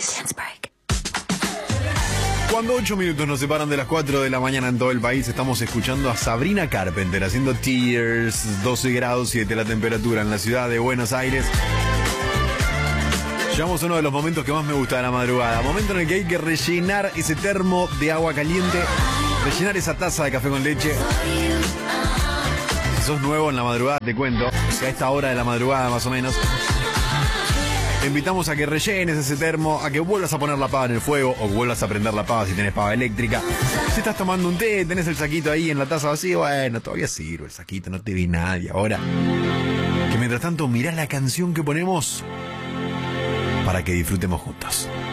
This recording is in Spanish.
Cuando 8 minutos nos separan de las 4 de la mañana en todo el país, estamos escuchando a Sabrina Carpenter haciendo Tears, 12 grados 7 la temperatura en la ciudad de Buenos Aires. Llegamos a uno de los momentos que más me gusta de la madrugada, momento en el que hay que rellenar ese termo de agua caliente, rellenar esa taza de café con leche. Si sos nuevo en la madrugada, te cuento, que a esta hora de la madrugada más o menos, te invitamos a que rellenes ese termo, a que vuelvas a poner la pava en el fuego o vuelvas a prender la pava si tenés pava eléctrica. Si estás tomando un té, tenés el saquito ahí en la taza vacía, bueno, todavía sirve el saquito, no te vi nadie. Ahora, que mientras tanto mirás la canción que ponemos para que disfrutemos juntos.